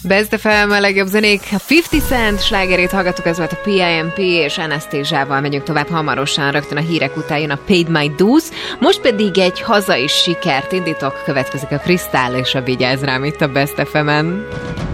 Best FM, a legjobb zenék. A 50 Cent slágerét hallgattuk, ez volt a PIMP, és Anastasia-val megyünk tovább hamarosan, rögtön a hírek után jön a Paid My Dues. Most pedig egy hazai sikert indítok, következik a Kristál és a Vigyázz rám itt a Best FM-en.